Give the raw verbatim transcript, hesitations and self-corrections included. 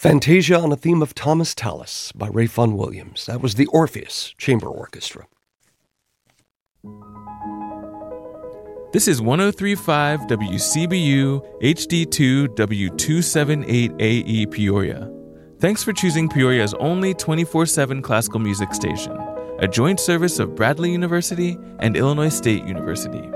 Fantasia on a Theme of Thomas Tallis by Ray Vaughan Williams. That was the Orpheus Chamber Orchestra. This is one oh three point five W C B U H D two W two seventy-eight A E Peoria. Thanks for choosing Peoria's only twenty-four seven classical music station, a joint service of Bradley University and Illinois State University.